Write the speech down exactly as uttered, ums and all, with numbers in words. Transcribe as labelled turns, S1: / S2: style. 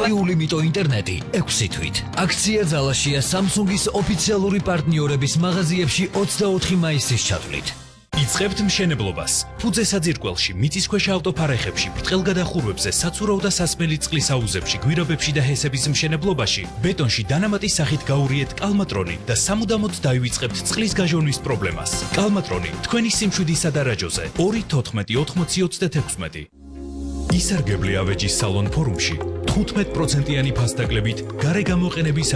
S1: იული მიტო ინტერნეტი ექვსი თვით. აქცია ძალაშია Samsung-ის ოფიციალური პარტნიორების მაღაზიებში ოცდაოთხი მაისის ჩათვლით.
S2: იწყებთ მშენებლობას. ფუძე საძირკველში, მიწისქვეშა ავტოფარეხებში, ბრტყელგადახურვებზე, საცურაო და სასმელი წყლის აუზებში, გვირაბებში და ჰესების მშენებლობაში, ბეტონში დანამატის სახით გაურიეთ კალმატრონი და სამუდამოდ დაივიწყებთ წყლის გაჟონვის პრობლემას. კალმატრონი თქვენი სიმშვიდისა და რაჯოზე ორი თოთხმეტი ოთხმოცი ოცდათექვსმეტი. ისარგებლე ავეჯის სალონ ფორუმში თხუთმეტ პროცენტიანი ფასდაკლებით გარე გამოყენების